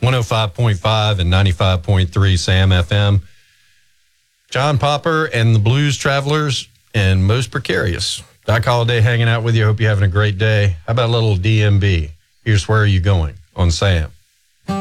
105.5 and 95.3 Sam FM. John Popper and the Blues Travelers and Most Precarious. Doc Holliday hanging out with you. Hope you're having a great day. How about a little DMB? Here's Where Are You Going on Sam.